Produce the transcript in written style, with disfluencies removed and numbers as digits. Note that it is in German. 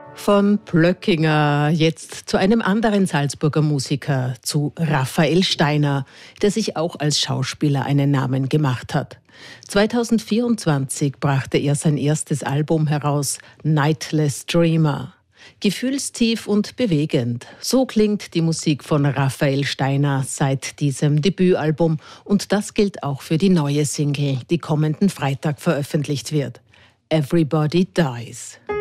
Von Plöckinger jetzt zu einem anderen Salzburger Musiker, zu Raphael Steiner, der sich auch als Schauspieler einen Namen gemacht hat. 2024 brachte er sein erstes Album heraus, Nightless Dreamer. Gefühlstief und bewegend, so klingt die Musik von Raphael Steiner seit diesem Debütalbum. Und das gilt auch für die neue Single, die kommenden Freitag veröffentlicht wird. Everybody Dies.